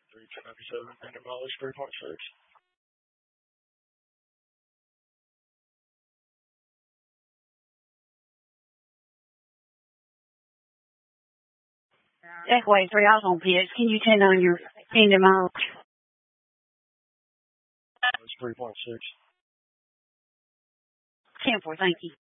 397, random mileage 3.6. Deckway 3, I was on PS. Can you 10 on your Kingdom miles? It's 3.6. 10-4, thank you.